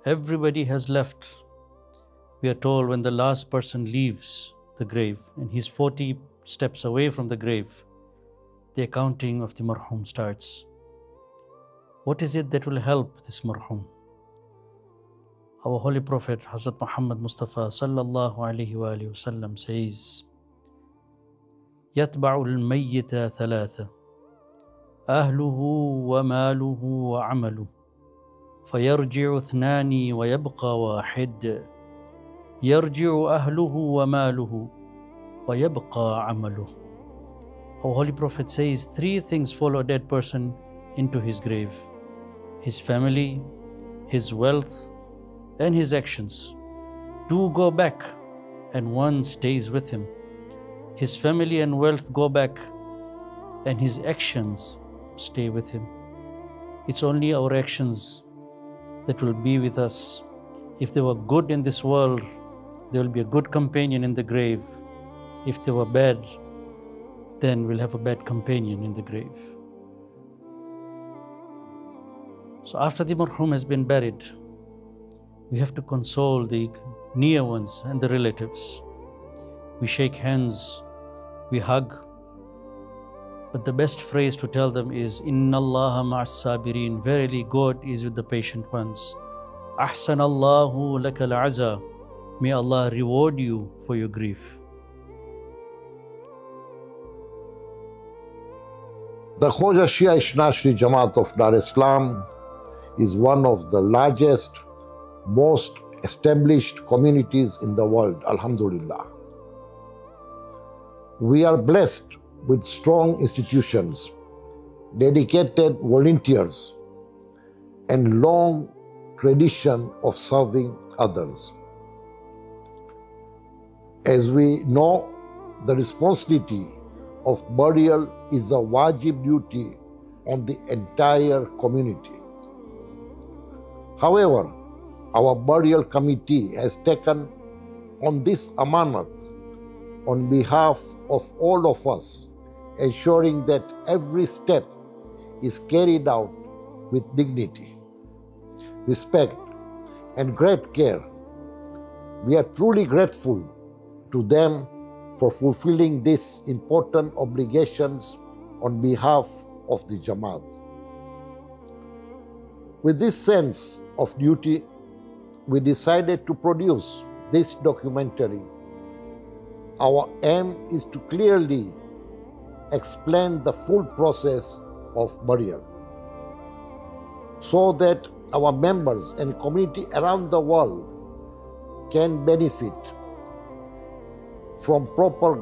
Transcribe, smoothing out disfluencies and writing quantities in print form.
Everybody has left. We are told when the last person leaves the grave and he's 40 steps away from the grave, the accounting of the marhum starts. What is it that will help this marhum? Our Holy Prophet Hazrat Muhammad Mustafa sallallahu alaihi wasallam says, يتبع الميت ثلاثة أهله وماله وعمله فيرجع اثنان ويبقى واحد يرجع أهله وماله ويبقى عمله. Our Holy Prophet says 3 things follow a dead person into his grave: his family, his wealth, and his actions. 2 go back and 1 stays with him. His family and wealth go back and his actions stay with him. It's only our actions that will be with us. If they were good in this world, there will be a good companion in the grave. If they were bad, then we'll have a bad companion in the grave. So after the marhum has been buried, we have to console the near ones and the relatives. We shake hands, we hug. But the best phrase to tell them is, Inna Allaha ma'as sabirin. Verily God is with the patient ones. Ahsan Allahu lakal aza. May Allah reward you for your grief. The Khoja Shia Isna Shri Jamaat of Dar es Salaam is one of the largest, most established communities in the world, Alhamdulillah. We are blessed with strong institutions, dedicated volunteers, and long tradition of serving others. As we know, the responsibility of burial is a wajib duty on the entire community. However, our burial committee has taken on this amanat on behalf of all of us, ensuring that every step is carried out with dignity, respect, and great care. We are truly grateful to them for fulfilling these important obligations on behalf of the Jamaat. With this sense of duty, we decided to produce this documentary. Our aim is to clearly explain the full process of burial so that our members and community around the world can benefit from proper